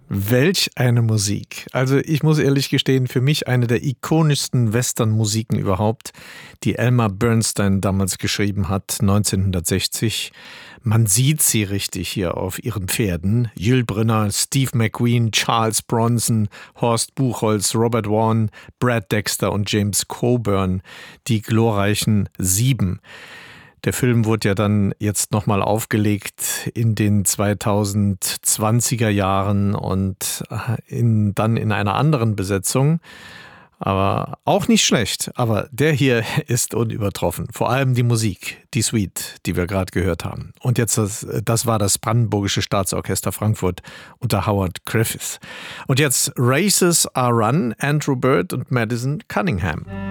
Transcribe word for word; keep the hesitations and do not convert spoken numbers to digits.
Welch eine Musik. Also ich muss ehrlich gestehen, für mich eine der ikonischsten Western-Musiken überhaupt, die Elmer Bernstein damals geschrieben hat, neunzehnhundertsechzig. Man sieht sie richtig hier auf ihren Pferden. Yul Brynner, Steve McQueen, Charles Bronson, Horst Buchholz, Robert Vaughn, Brad Dexter und James Coburn, die glorreichen Sieben. Der Film wurde ja dann jetzt nochmal aufgelegt in den zweitausendzwanziger Jahren und in, dann in einer anderen Besetzung. Aber auch nicht schlecht. Aber der hier ist unübertroffen. Vor allem die Musik, die Suite, die wir gerade gehört haben. Und jetzt, das, das war das Brandenburgische Staatsorchester Frankfurt unter Howard Griffiths. Und jetzt Races Are Run, Andrew Bird und Madison Cunningham.